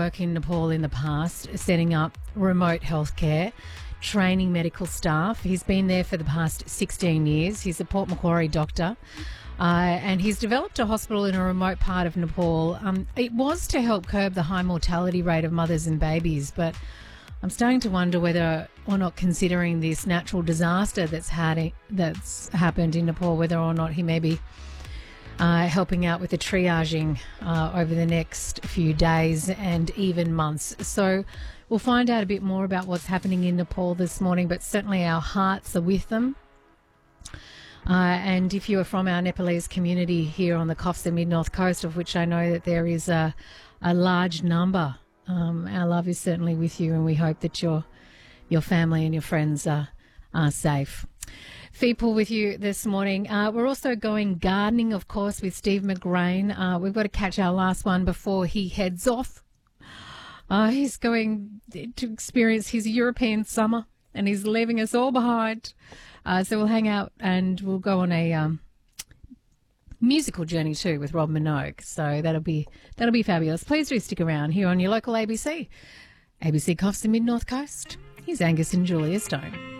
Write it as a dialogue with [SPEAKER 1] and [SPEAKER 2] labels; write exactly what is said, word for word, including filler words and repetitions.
[SPEAKER 1] work in Nepal in the past, setting up remote healthcare, training medical staff. He's been there for the past sixteen years. He's a Port Macquarie doctor. Uh, and he's developed a hospital in a remote part of Nepal. Um, it was to help curb the high mortality rate of mothers and babies, but I'm starting to wonder whether or not, considering this natural disaster that's had that's happened in Nepal, whether or not he may be uh, helping out with the triaging uh, over the next few days and even months. So we'll find out a bit more about what's happening in Nepal this morning, but certainly our hearts are with them. Uh, and if you are from our Nepalese community here on the Coffs and Mid-North Coast, of which I know that there is a, a large number, um, our love is certainly with you, and we hope that your your family and your friends are, are safe. Feepool with you this morning. Uh, we're also going gardening, of course, with Steve McGrain. Uh, we've got to catch our last one before he heads off. Uh, he's going to experience his European summer, and he's leaving us all behind. Uh, so we'll hang out and we'll go on a um, musical journey too with Rob Minogue. So that'll be that'll be fabulous. Please do stick around here on your local A B C. A B C Coffs and Mid-North Coast. Here's Angus and Julia Stone.